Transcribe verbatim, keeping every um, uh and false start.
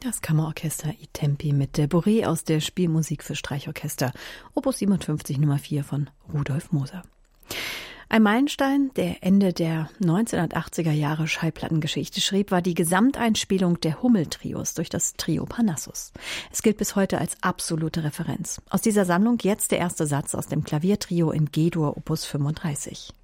Das Kammerorchester I Tempi mit der Bourrée aus der Spielmusik für Streichorchester, Opus siebenundfünfzig Nummer vier von Rudolf Moser. Ein Meilenstein, der Ende der neunzehnhundertachtziger Jahre Schallplattengeschichte schrieb, war die Gesamteinspielung der Hummel-Trios durch das Trio Parnassus. Es gilt bis heute als absolute Referenz. Aus dieser Sammlung jetzt der erste Satz aus dem Klaviertrio in G-Dur Opus fünfunddreißig.